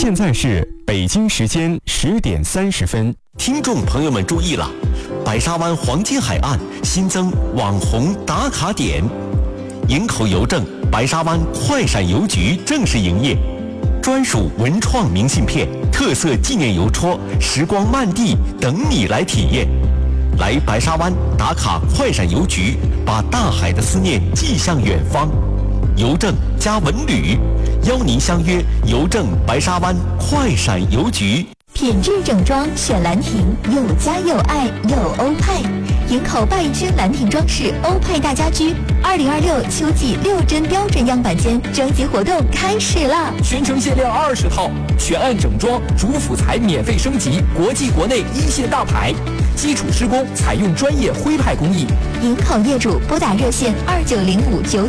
现在是北京时间10点30分。 听众朋友们注意了，白沙湾黄金海岸新增网红打卡点，营口邮政白沙湾快闪邮局正式营业，专属文创明信片、特色纪念邮戳、时光漫地等你来体验。来白沙湾打卡快闪邮局，把大海的思念寄向远方。邮政加文旅，邀您相约邮政白沙湾快闪邮局。 品质整装选兰亭，有家有爱有欧派。营口拜君兰亭装饰欧派大家居2026秋季6针标准样板间征集活动开始了， 全程限量20套，全案整装，主辅材免费升级，国际国内一线大牌，基础施工采用专业徽派工艺。 营口业主拨打热线290599